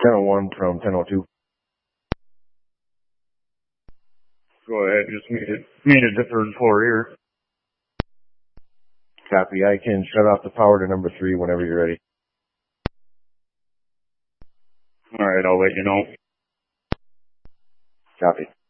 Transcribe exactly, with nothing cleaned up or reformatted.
ten oh one from ten oh two. Go ahead, just meet it. Meet it the third floor here. Copy. I can shut off the power to number three whenever you're ready. All right, I'll let you know. Copy.